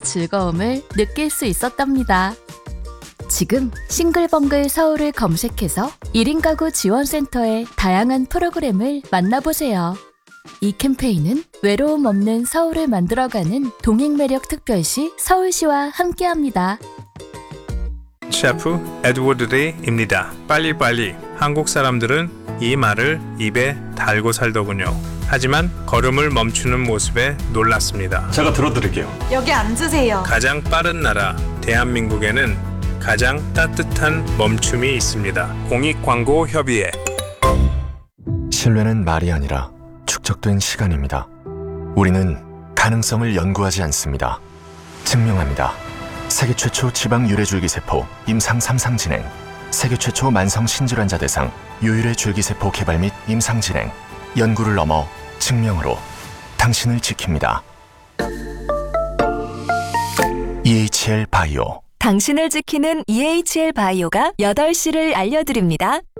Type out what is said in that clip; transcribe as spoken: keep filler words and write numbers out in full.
즐거움을 느낄 수 있었답니다. 지금 싱글벙글 서울을 검색해서 일 인 가구 지원센터의 다양한 프로그램을 만나보세요. 이 캠페인은 외로움 없는 서울을 만들어가는 동행매력 특별시 서울시와 함께합니다. 셰프 에드워드 레이입니다. 빨리빨리. 한국 사람들은 이 말을 입에 달고 살더군요. 하지만 걸음을 멈추는 모습에 놀랐습니다. 제가 들어드릴게요. 여기 앉으세요. 가장 빠른 나라 대한민국에는 가장 따뜻한 멈춤이 있습니다. 공익광고협의회. 신뢰는 말이 아니라 축적된 시간입니다. 우리는 가능성을 연구하지 않습니다. 증명합니다. 세계 최초 지방 유래 줄기세포 임상 삼 상 진행, 세계 최초 만성 신질환자 대상 유유래 줄기세포 개발 및 임상 진행, 연구를 넘어 증명으로 당신을 지킵니다. 이에이치엘 바이오. 당신을 지키는 이에이치엘 바이오가 여덟 시를 알려드립니다.